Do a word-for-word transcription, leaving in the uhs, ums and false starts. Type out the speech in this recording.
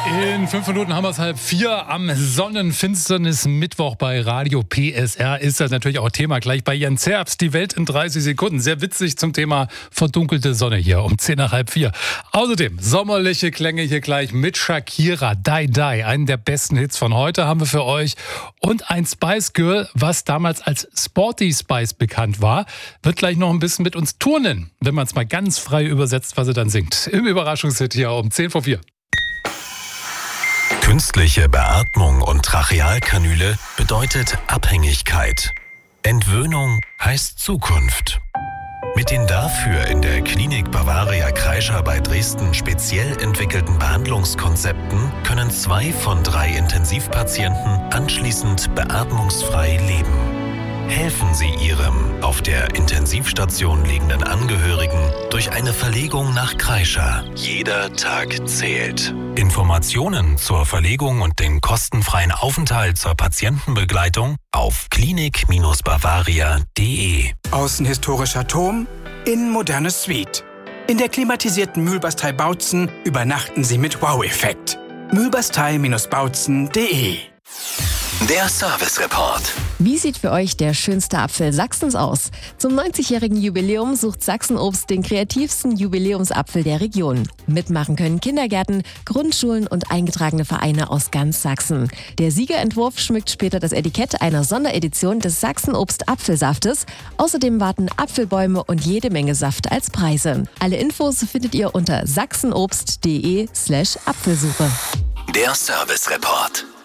In fünf Minuten haben wir es halb vier. Am Sonnenfinsternis Mittwoch bei Radio P S R ist das natürlich auch Thema gleich bei Jens Herbst. Die Welt in dreißig Sekunden. Sehr witzig zum Thema verdunkelte Sonne hier um zehn nach halb vier. Außerdem sommerliche Klänge hier gleich mit Shakira. Die Die, einen der besten Hits von heute haben wir für euch. Und ein Spice Girl, was damals als Sporty Spice bekannt war, wird gleich noch ein bisschen mit uns turnen, wenn man es mal ganz frei übersetzt, was sie dann singt. Im Überraschungshit hier um zehn vor vier. Künstliche Beatmung und Trachealkanüle bedeutet Abhängigkeit. Entwöhnung heißt Zukunft. Mit den dafür in der Klinik Bavaria Kreischer bei Dresden speziell entwickelten Behandlungskonzepten können zwei von drei Intensivpatienten anschließend beatmungsfrei leben. Helfen Sie Ihrem auf der Intensivstation liegenden Angehörigen durch eine Verlegung nach Kreischer. Jeder Tag zählt. Informationen zur Verlegung und den kostenfreien Aufenthalt zur Patientenbegleitung auf klinik Bavaria punkt de. Außenhistorischer Turm, innen moderne Suite. In der klimatisierten Mühlbastei Bautzen übernachten Sie mit Wow-Effekt. mühlbastei Bautzen punkt de. Der Service Report. Wie sieht für euch der schönste Apfel Sachsens aus? Zum neunzigjährigen Jubiläum sucht Sachsen-Obst den kreativsten Jubiläumsapfel der Region. Mitmachen können Kindergärten, Grundschulen und eingetragene Vereine aus ganz Sachsen. Der Siegerentwurf schmückt später das Etikett einer Sonderedition des Sachsen-Obst-Apfelsaftes. Außerdem warten Apfelbäume und jede Menge Saft als Preise. Alle Infos findet ihr unter sachsenobst punkt de slash Apfelsuche. Der Service Report.